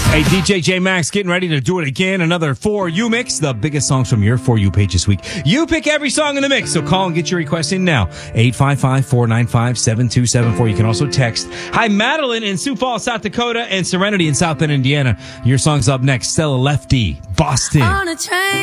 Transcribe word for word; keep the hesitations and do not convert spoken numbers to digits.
Hey, D J J Max getting ready to do it again. Another For You mix, the biggest songs from your For You page this week. You pick every song in the mix, so call and get your request in now. eight five five, four nine five, seven two seven four. You can also text. Hi, Madeline in Sioux Falls, South Dakota, and Serenity in South Bend, Indiana. Your song's up next. Stella Lefty, Boston. On a train.